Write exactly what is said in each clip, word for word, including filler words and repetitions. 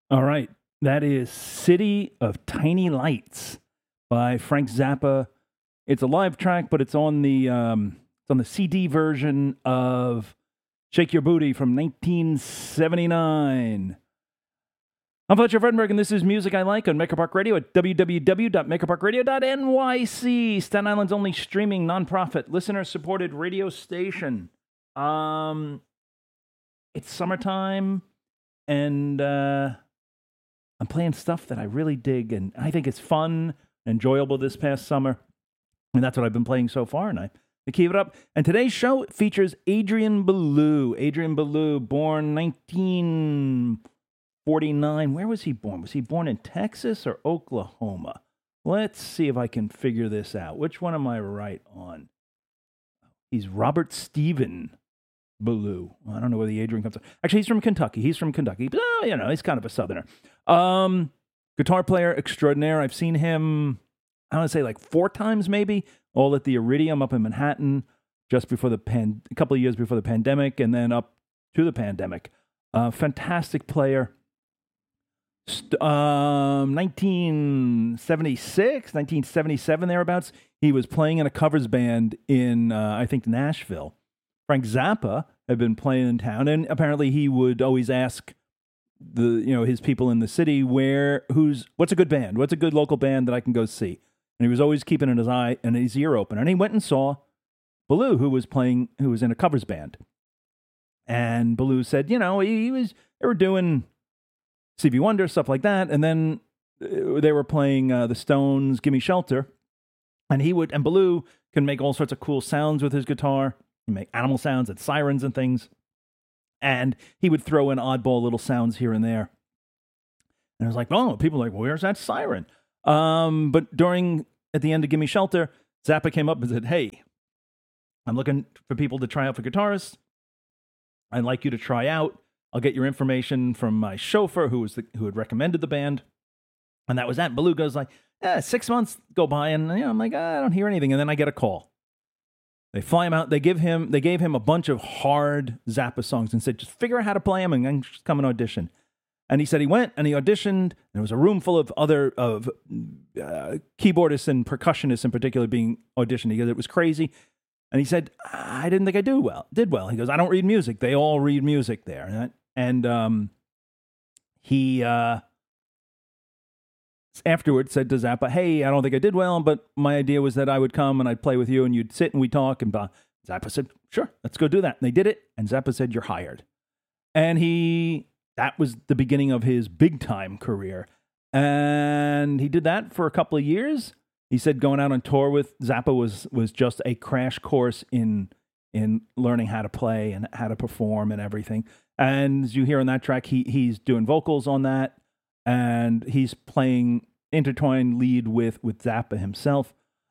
All right. That is City of Tiny Lights by Frank Zappa. It's a live track, but it's on the um, it's on the C D version of Shake Your Booty from nineteen seventy-nine. I'm Fletcher Fredenberg, and this is Music I Like on Maker Park Radio at w w w dot maker park radio dot n y c, Staten Island's only streaming nonprofit listener-supported radio station. Um, it's summertime, and uh, I'm playing stuff that I really dig, and I think it's fun and enjoyable this past summer, and that's what I've been playing so far, and I to keep it up. And today's show features Adrian Belew. Adrian Belew, born nineteen forty-nine. Where was he born? Was he born in Texas or Oklahoma? Let's see if I can figure this out. Which one am I right on? He's Robert Stephen Belew. I don't know where the Adrian comes from. Actually, he's from Kentucky. He's from Kentucky. But, oh, you know, he's kind of a Southerner. Um, guitar player extraordinaire. I've seen him, I want to say like four times maybe, all at the Iridium up in Manhattan, just before the pan, a couple of years before the pandemic, and then up to the pandemic. Uh, fantastic player. St- um, nineteen seventy-six, nineteen seventy-seven, thereabouts, he was playing in a covers band in, uh, I think, Nashville. Frank Zappa had been playing in town, and apparently he would always ask the, you know, his people in the city, where, who's, what's a good band? What's a good local band that I can go see? And he was always keeping his eye and his ear open. And he went and saw Belew, who was playing, who was in a covers band. And Belew said, you know, he, he was, they were doing Stevie Wonder, stuff like that, and then they were playing uh, the Stones' "Gimme Shelter," and he would, and Belew can make all sorts of cool sounds with his guitar. He make animal sounds and sirens and things, and he would throw in oddball little sounds here and there. And I was like, oh, people are like, well, where's that siren? Um, but during, at the end of "Gimme Shelter," Zappa came up and said, hey, I'm looking for people to try out for guitarists. I'd like you to try out. I'll get your information from my chauffeur who was the, who had recommended the band. And that was that. Belew goes like, eh, six months go by, and you know, I'm like, I don't hear anything. And then I get a call. They fly him out. They give him, they gave him a bunch of hard Zappa songs and said, just figure out how to play them and then just come and audition. And he said he went and he auditioned. And there was a room full of other of uh, keyboardists and percussionists in particular being auditioned. He goes, it was crazy. And he said, I didn't think I do well, did well. He goes, I don't read music. They all read music there. And, that, and um, he uh, afterwards said to Zappa, hey, I don't think I did well, but my idea was that I would come and I'd play with you and you'd sit and we'd talk. And blah. Zappa said, sure, let's go do that. And they did it. And Zappa said, you're hired. And he, that was the beginning of his big time career. And he did that for a couple of years. He said going out on tour with Zappa was was just a crash course in in learning how to play and how to perform and everything. And as you hear on that track, he he's doing vocals on that, and he's playing intertwined lead with with Zappa himself.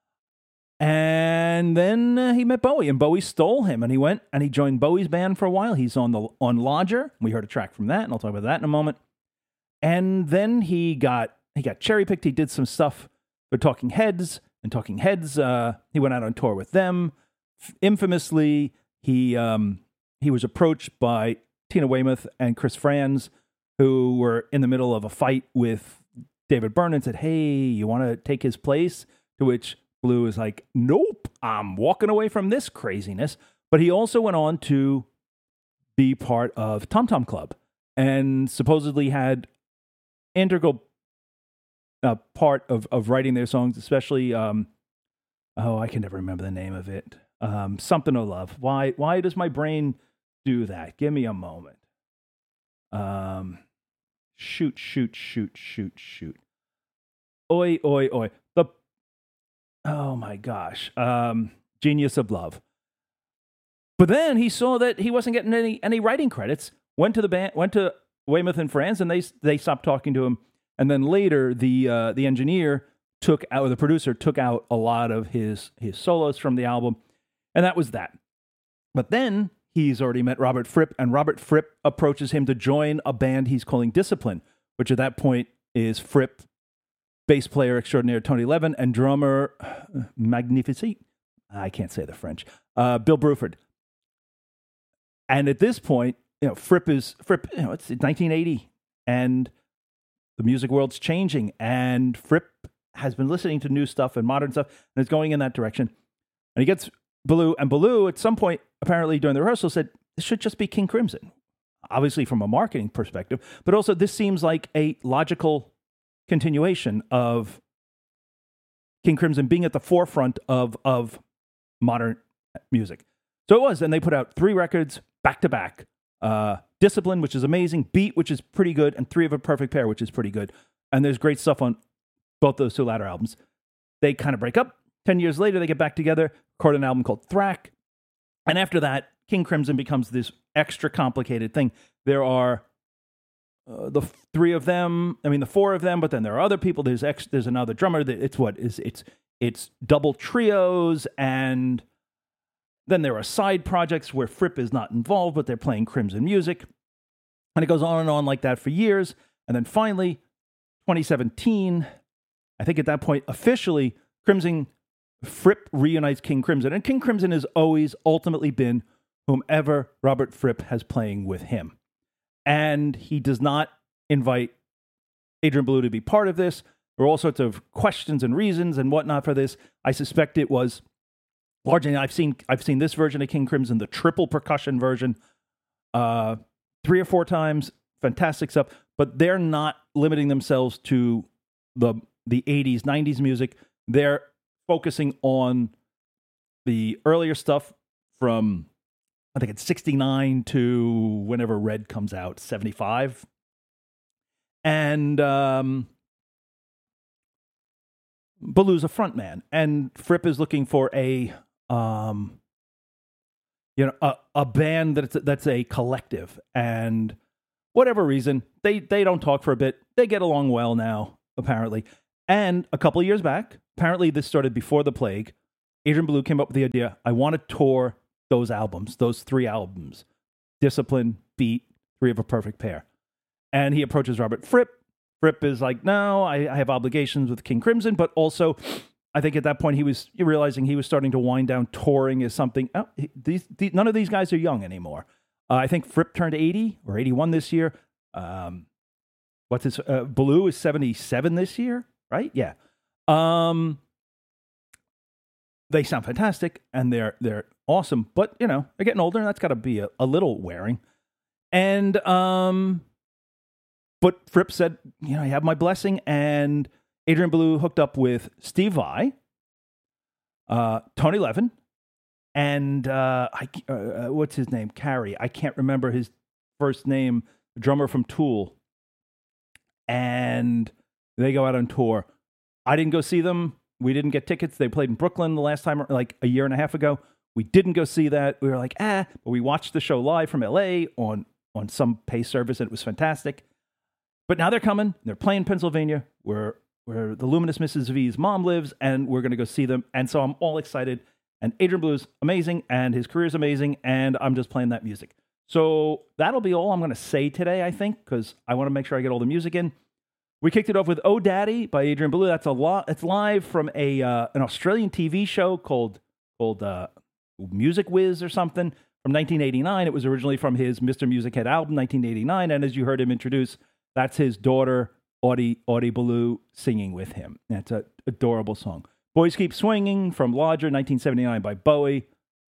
And then uh, he met Bowie, and Bowie stole him, and he went and he joined Bowie's band for a while. He's on the on Lodger. We heard a track from that, and I'll talk about that in a moment. And then he got he got cherry picked. He did some stuff for Talking Heads, and Talking Heads, uh, he went out on tour with them. Infamously, he um, he was approached by Tina Weymouth and Chris Franz, who were in the middle of a fight with David Byrne, and said, hey, you want to take his place? To which Belew was like, nope, I'm walking away from this craziness. But he also went on to be part of Tom Tom Club, and supposedly had integral Uh, part of, of writing their songs, especially, um, oh, I can never remember the name of it. Um, Something to Love. Why Why does my brain do that? Give me a moment. Um, shoot, shoot, shoot, shoot, shoot. Oi, oi, oi. The, oh my gosh. Um, Genius of Love. But then he saw that he wasn't getting any, any writing credits, went to the band, went to Weymouth and Franz, and they, they stopped talking to him. And then later, the uh, the engineer took out, or the producer took out a lot of his his solos from the album, and that was that. But then he's already met Robert Fripp, and Robert Fripp approaches him to join a band he's calling Discipline, which at that point is Fripp, bass player extraordinaire Tony Levin, and drummer magnificent, I can't say the French, uh, Bill Bruford. And at this point, you know, Fripp is Fripp. You know, it's nineteen eighty, and the music world's changing, and Fripp has been listening to new stuff and modern stuff, and is going in that direction. And he gets Baloo, and Baloo at some point, apparently during the rehearsal, said, this should just be King Crimson. Obviously from a marketing perspective, but also this seems like a logical continuation of King Crimson being at the forefront of, of modern music. So it was, and they put out three records back to back. Uh, Discipline, which is amazing, Beat, which is pretty good, and Three of a Perfect Pair, which is pretty good. And there's great stuff on both those two latter albums. They kind of break up. Ten years later, they get back together, record an album called Thrack. And after that, King Crimson becomes this extra complicated thing. There are uh, the f- three of them, I mean, the four of them, but then there are other people. There's ex- there's another drummer. That it's what is it's it's double trios, and then there are side projects where Fripp is not involved, but they're playing Crimson music. And it goes on and on like that for years. And then finally, twenty seventeen, I think at that point, officially, Crimson, Fripp reunites King Crimson. And King Crimson has always ultimately been whomever Robert Fripp has playing with him. And he does not invite Adrian Belew to be part of this. There are all sorts of questions and reasons and whatnot for this. I suspect it was largely, I've seen I've seen this version of King Crimson, the triple percussion version, uh, three or four times. Fantastic stuff. But they're not limiting themselves to the the eighties, nineties music. They're focusing on the earlier stuff from, I think it's sixty-nine to whenever Red comes out, seventy-five. And um, Belew's a front man, and Fripp is looking for a, um, you know, a, a band that's that's a collective. And whatever reason, they they don't talk for a bit. They get along well now, apparently. And a couple of years back, apparently this started before the plague, Adrian Belew came up with the idea, I want to tour those albums, those three albums, Discipline, Beat, Three of a Perfect Pair. And he approaches Robert Fripp. Fripp is like, no, I, I have obligations with King Crimson, but also I think at that point he was realizing he was starting to wind down touring as something. Oh, these, these, none of these guys are young anymore. Uh, I think Fripp turned eighty or eighty-one this year. Um, what's his, uh, Belew is seventy-seven this year, right? Yeah. Um, they sound fantastic and they're, they're awesome, but you know, they're getting older and that's got to be a, a little wearing. And, um, but Fripp said, you know, you have my blessing, and Adrian Belew hooked up with Steve Vai, uh, Tony Levin, and uh, I, uh, what's his name? Carey. I can't remember his first name, the drummer from Tool. And they go out on tour. I didn't go see them. We didn't get tickets. They played in Brooklyn the last time, like a year and a half ago. We didn't go see that. We were like, ah, but we watched the show live from L A on, on some pay service, and it was fantastic. But now they're coming. They're playing Pennsylvania, where where the luminous Missus V's mom lives, and we're going to go see them. And so I'm all excited. And Adrian Belew's amazing, and his career's amazing, and I'm just playing that music. So that'll be all I'm going to say today, I think, because I want to make sure I get all the music in. We kicked it off with Oh Daddy by Adrian Belew. That's a lot. It's live from a uh, an Australian T V show called called uh, Music Wiz or something from nineteen eighty-nine. It was originally from his Mister Music Head album, nineteen eighty-nine, and as you heard him introduce, that's his daughter, Audie, Audie Belew, singing with him. That's an adorable song. Boys Keep Swinging from Lodger, nineteen seventy-nine by Bowie.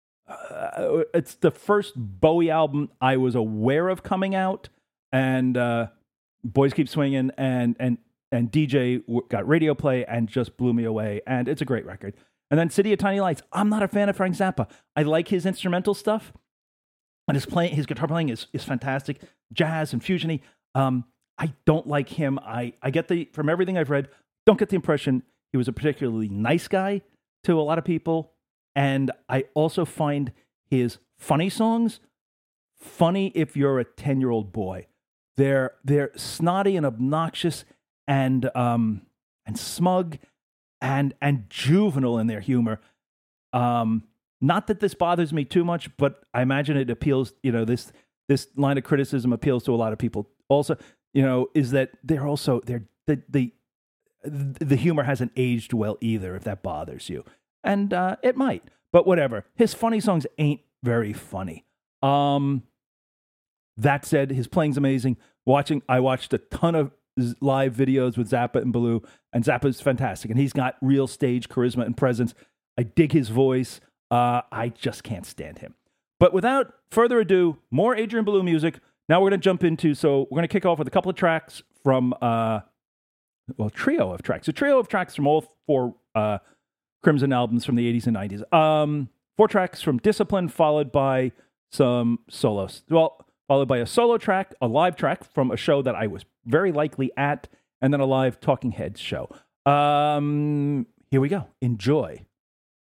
Uh, it's the first Bowie album I was aware of coming out, and uh, Boys Keep Swinging and and and D J got radio play and just blew me away, and it's a great record. And then City of Tiny Lights. I'm not a fan of Frank Zappa. I like his instrumental stuff, and his playing, his guitar playing is is fantastic, jazz and fusiony. Um, I don't like him. I, I get the, from everything I've read, don't get the impression he was a particularly nice guy to a lot of people. And I also find his funny songs funny if you're a ten-year-old boy. They're they're snotty and obnoxious and um and smug and and juvenile in their humor. Um, not that this bothers me too much, but I imagine it appeals, you know, this this line of criticism appeals to a lot of people. Also, you know, is that they're also they're the the the humor hasn't aged well either, if that bothers you. And uh, it might, but whatever. His funny songs ain't very funny. Um, that said, his playing's amazing. Watching, I watched a ton of z- live videos with Zappa and Ballou, and Zappa's fantastic, and he's got real stage charisma and presence. I dig his voice. Uh, I just can't stand him. But without further ado, more Adrian Ballou music. Now we're going to jump into, so we're going to kick off with a couple of tracks from, uh, well, trio of tracks. A trio of tracks from all four uh, Crimson albums from the eighties and nineties. Um, four tracks from Discipline, followed by some solos. Well, followed by a solo track, a live track from a show that I was very likely at, and then a live Talking Heads show. Um, here we go. Enjoy.